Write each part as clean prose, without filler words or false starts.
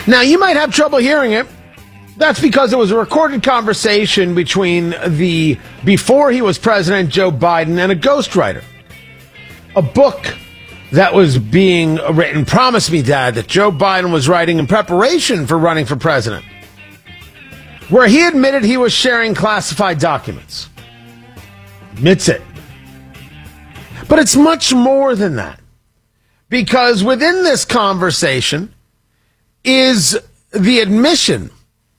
Now, you might have trouble hearing it. That's because it was a recorded conversation between before he was president, Joe Biden, and a ghostwriter. A book that was being written, Promise Me, Dad, that Joe Biden was writing in preparation for running for president, where he admitted he was sharing classified documents. Admits it. But it's much more than that. Because within this conversation is the admission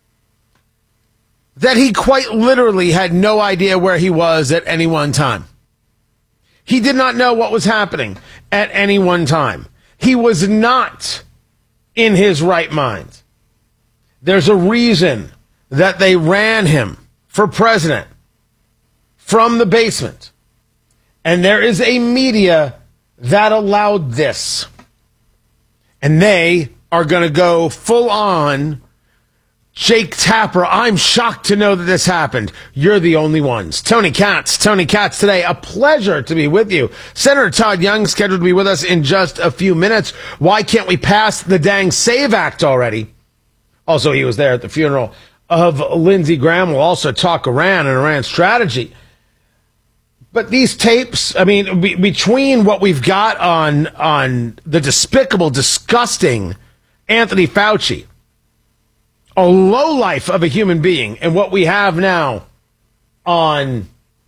that he quite literally had no idea where he was at any one time. He did not know what was happening at any one time. He was not in his right mind. There's a reason that they ran him for president from the basement. And there is a media that allowed this. And they are going to go full on Jake Tapper. I'm shocked to know that this happened. You're the only ones. Tony Katz today. A pleasure to be with you. Senator Todd Young scheduled to be with us in just a few minutes. Why can't we pass the dang SAVE Act already? Also, he was there at the funeral of Lindsey Graham. We'll also talk Iran and Iran strategy. But these tapes, I mean, between what we've got on the despicable, disgusting Anthony Fauci, a lowlife of a human being, and what we have now on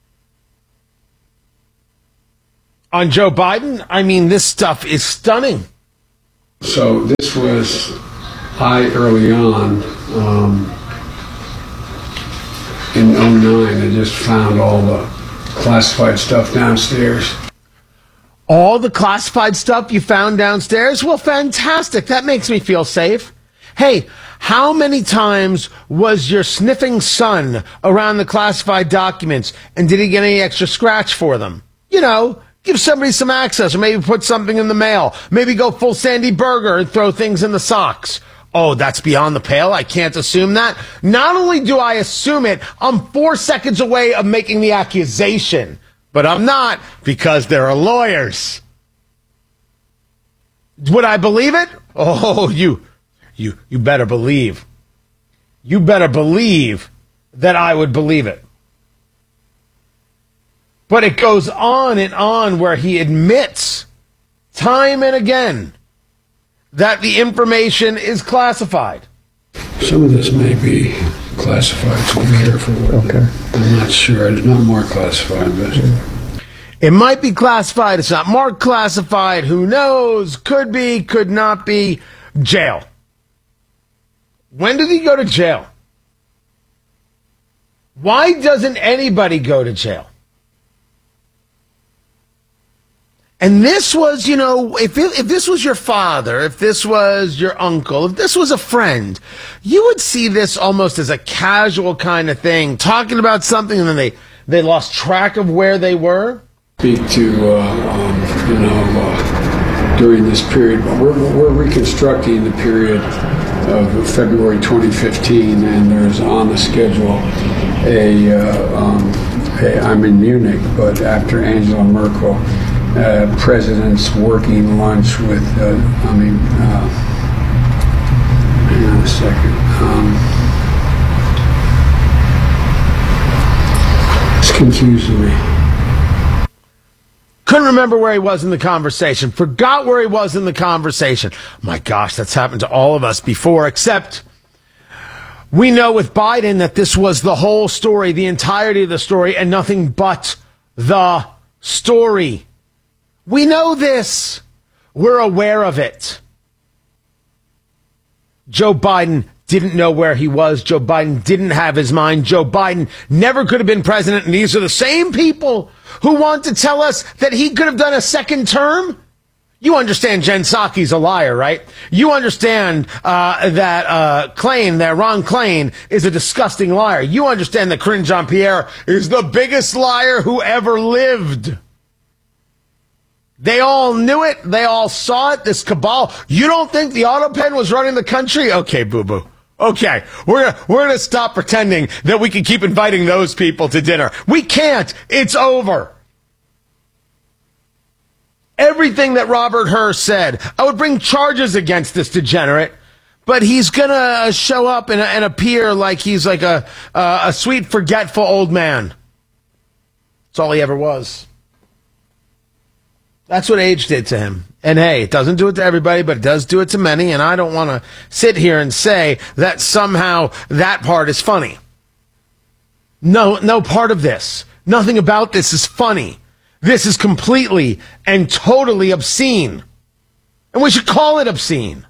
Joe Biden, I mean, this stuff is stunning. So this was early on in 2009. I just found all the classified stuff downstairs. All the classified stuff you found downstairs? Well, fantastic. That makes me feel safe. Hey, how many times was your sniffing son around the classified documents, and did he get any extra scratch for them? You know, give somebody some access, or maybe put something in the mail. Maybe go full Sandy Berger and throw things in the socks. Oh, that's beyond the pale. I can't assume that. Not only do I assume it, I'm 4 seconds away of making the accusation. But I'm not, because there are lawyers. Would I believe it? Oh, you better believe. You better believe that I would believe it. But it goes on and on where he admits time and again that the information is classified. Some of this may be classified, so be careful with it. I'm not sure. It's not marked classified, but it might be classified. It's not marked classified. Who knows? Could be, could not be. Jail. When did he go to jail? Why doesn't anybody go to jail? And this was, you know, if this was your father, if this was your uncle, if this was a friend, you would see this almost as a casual kind of thing, talking about something, and then they lost track of where they were. Speak to, during this period, we're reconstructing the period of February 2015, and there's on the schedule I'm in Munich, but after Angela Merkel, president's working lunch with, hang on a second. It's confusing me. Couldn't remember where he was in the conversation. Forgot where he was in the conversation. My gosh, that's happened to all of us before, except we know with Biden that this was the whole story, the entirety of the story, and nothing but the story. We know this. We're aware of it. Joe Biden didn't know where he was. Joe Biden didn't have his mind. Joe Biden never could have been president. And these are the same people who want to tell us that he could have done a second term. You understand Jen Psaki's a liar, right? You understand that Ron Klain is a disgusting liar. You understand that Karine Jean-Pierre is the biggest liar who ever lived. They all knew it. They all saw it. This cabal. You don't think the auto pen was running the country? Okay, boo-boo. Okay, we're gonna stop pretending that we can keep inviting those people to dinner. We can't. It's over. Everything that Robert Hur said, I would bring charges against this degenerate, but he's going to show up and appear like he's like a sweet, forgetful old man. That's all he ever was. That's what age did to him. And hey, it doesn't do it to everybody, but it does do it to many. And I don't want to sit here and say that somehow that part is funny. No part of this, nothing about this is funny. This is completely and totally obscene. And we should call it obscene.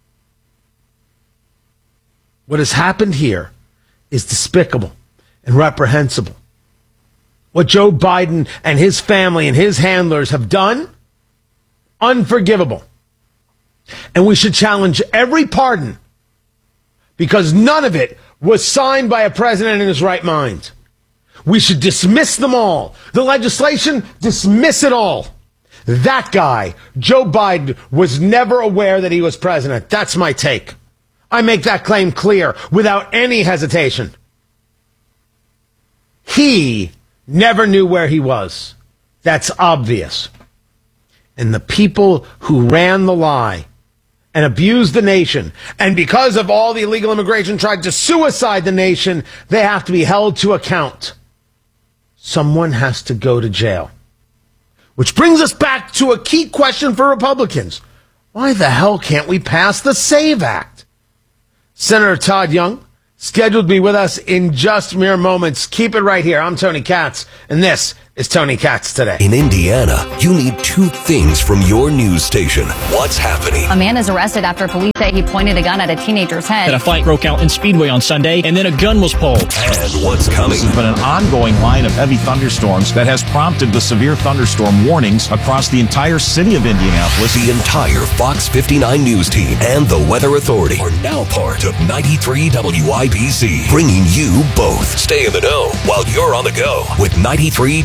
What has happened here is despicable and reprehensible. What Joe Biden and his family and his handlers have done, unforgivable. And we should challenge every pardon because none of it was signed by a president in his right mind. We should dismiss them all. The legislation, dismiss it all. That guy, Joe Biden, was never aware that he was president. That's my take. I make that claim clear without any hesitation. He never knew where he was. That's obvious. And the people who ran the lie and abused the nation, and because of all the illegal immigration tried to suicide the nation, they have to be held to account. Someone has to go to jail. Which brings us back to a key question for Republicans. Why the hell can't we pass the SAVE Act? Senator Todd Young, scheduled to be with us in just mere moments. Keep it right here. I'm Tony Katz, and this is Tony Katz Today. In Indiana, you need two things from your news station. What's happening? A man is arrested after police say he pointed a gun at a teenager's head. A fight broke out in Speedway on Sunday, and then a gun was pulled. And what's coming? This has been an ongoing line of heavy thunderstorms that has prompted the severe thunderstorm warnings across the entire city of Indianapolis. The entire Fox 59 news team and the Weather Authority are now part of 93 WIBC, bringing you both. Stay in the know while you're on the go with 93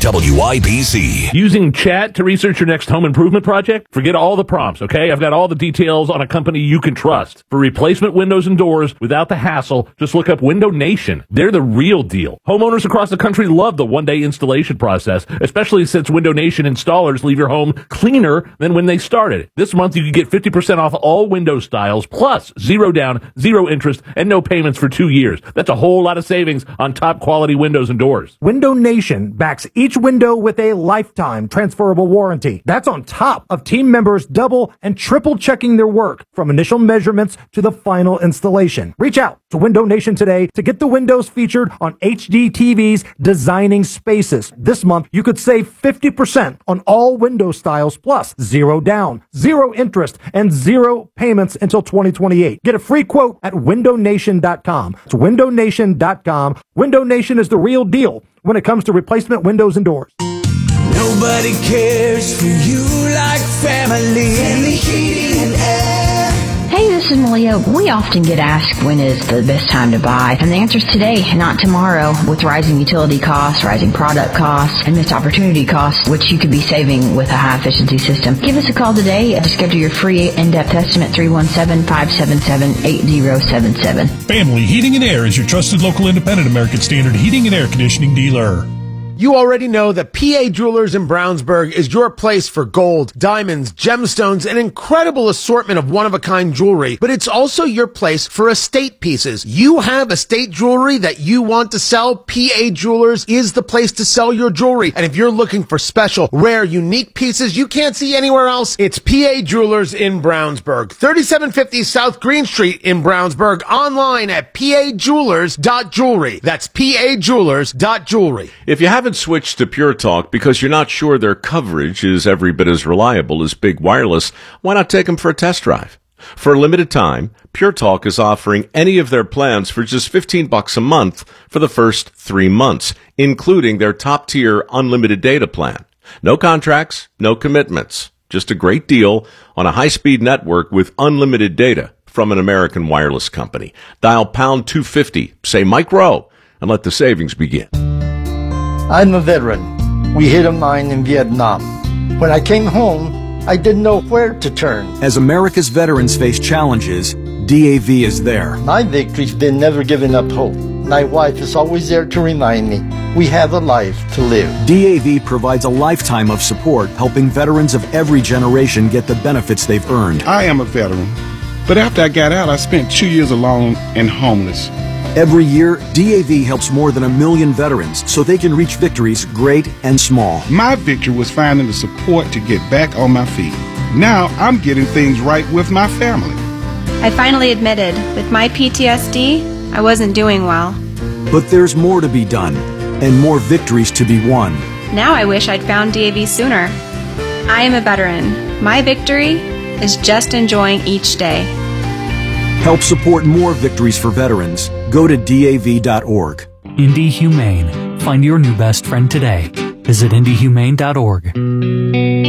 WIBC. Using chat to research your next home improvement project? Forget all the prompts, okay? I've got all the details on a company you can trust. For replacement windows and doors without the hassle, just look up Window Nation. They're the real deal. Homeowners across the country love the one-day installation process, especially since Window Nation installers leave your home cleaner than when they started. This month, you can get 50% off all window styles, plus 0 down, 0 interest, and no payments for 2 years. That's a whole lot of savings on top-quality windows and doors. Window Nation backs each window with a lifetime transferable warranty. That's on top of team members double and triple checking their work from initial measurements to the final installation. Reach out to Window Nation today to get the windows featured on HD TV's Designing Spaces. This month, you could save 50% on all window styles, plus 0 down, 0 interest, and 0 payments until 2028. Get a free quote at windownation.com. It's windownation.com. Window Nation is the real deal when it comes to replacement windows and doors. Nobody cares for you like family. Family Heating and Air. Hey, this is Malia. We often get asked when is the best time to buy, and the answer is today, not tomorrow. With rising utility costs, rising product costs, and missed opportunity costs, which you could be saving with a high-efficiency system. Give us a call today to schedule your free in-depth estimate, 317-577-8077. Family Heating and Air is your trusted local independent American Standard heating and air conditioning dealer. You already know that PA Jewelers in Brownsburg is your place for gold, diamonds, gemstones, an incredible assortment of one-of-a-kind jewelry, but it's also your place for estate pieces. You have estate jewelry that you want to sell? PA Jewelers is the place to sell your jewelry. And if you're looking for special, rare, unique pieces you can't see anywhere else, it's PA Jewelers in Brownsburg. 3750 South Green Street in Brownsburg. Online at pajewelers.jewelry. That's pajewelers.jewelry. If you haven't switched to Pure Talk because you're not sure their coverage is every bit as reliable as Big Wireless, why not take them for a test drive? For a limited time, Pure Talk is offering any of their plans for just $15 a month for the first 3 months, including their top-tier unlimited data plan. No contracts, no commitments, just a great deal on a high-speed network with unlimited data from an American wireless company. Dial pound 250, say Mike Rowe, and let the savings begin. I'm a veteran. We hit a mine in Vietnam. When I came home, I didn't know where to turn. As America's veterans face challenges, DAV is there. My victory's been never giving up hope. My wife is always there to remind me we have a life to live. DAV provides a lifetime of support, helping veterans of every generation get the benefits they've earned. I am a veteran, But after I got out, I spent 2 years alone and homeless. Every year, DAV helps more than 1 million veterans so they can reach victories great and small. My victory was finding the support to get back on my feet. Now I'm getting things right with my family. I finally admitted, with my PTSD, I wasn't doing well. But there's more to be done, and more victories to be won. Now I wish I'd found DAV sooner. I am a veteran. My victory is just enjoying each day. Help support more victories for veterans. Go to DAV.org. Indy Humane. Find your new best friend today. Visit IndyHumane.org.